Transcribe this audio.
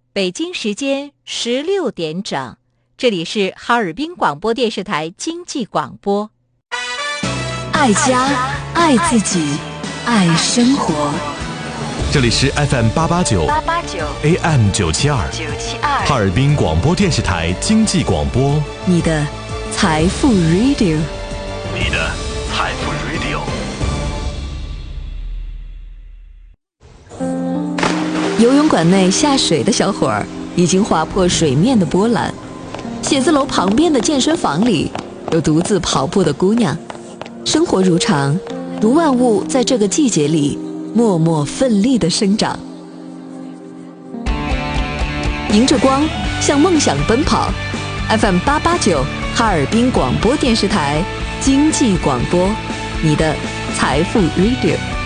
北京时间16点整，这里是哈尔滨广播电视台经济广播。 爱家，爱自己，爱生活。 这里是 FM889 AM972 哈尔滨广播电视台经济广播， 你的财富 Radio， 你的财富 Radio。 游泳馆内下水的小伙儿已经划破水面的波澜，写字楼旁边的健身房里有独自跑步的姑娘。生活如常，如万物在这个季节里默默奋力地生长。迎着光，向梦想奔跑。FM889 哈尔滨广播电视台经济广播，你的财富 Radio。